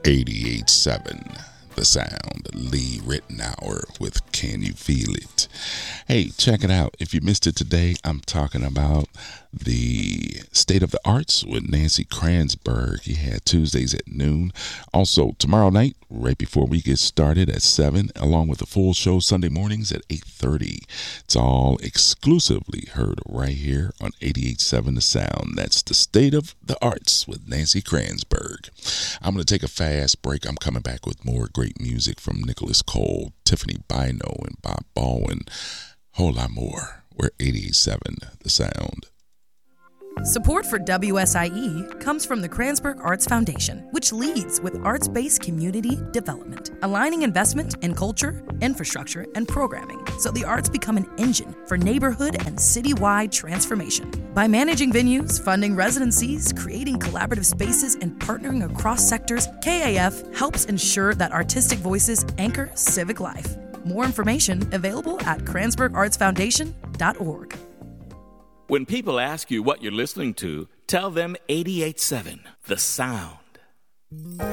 88.7 The Sound, Lee Ritenour with Can You Feel It? Hey, check it out. If you missed it today, I'm talking about the State of the Arts with Nancy Kranzberg. He had Tuesdays at noon. Also, tomorrow night, right before we get started at 7, along with the full show Sunday mornings at 8:30. It's all exclusively heard right here on 88.7 The Sound. That's the State of the Arts with Nancy Kranzberg. I'm going to take a fast break. I'm coming back with more great music from Nicholas Cole, Tiffany Bino, and Bob Baldwin. Whole lot more. We're 88.7 The Sound. Support for WSIE comes from the Kranzberg Arts Foundation, which leads with arts-based community development, aligning investment in culture, infrastructure, and programming so the arts become an engine for neighborhood and citywide transformation. By managing venues, funding residencies, creating collaborative spaces, and partnering across sectors, KAF helps ensure that artistic voices anchor civic life. More information available at KranzbergArtsFoundation.org. When people ask you what you're listening to, tell them 88.7 The Sound.